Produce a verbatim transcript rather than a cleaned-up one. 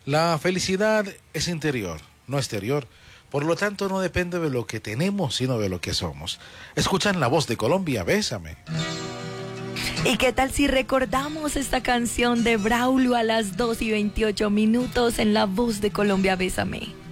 La felicidad es interior, no exterior. Por lo tanto, no depende de lo que tenemos, sino de lo que somos. Escuchan La Voz de Colombia, Bésame. ¿Y qué tal si recordamos esta canción de Braulio a las dos y veintiocho minutos en La Voz de Colombia, Bésame?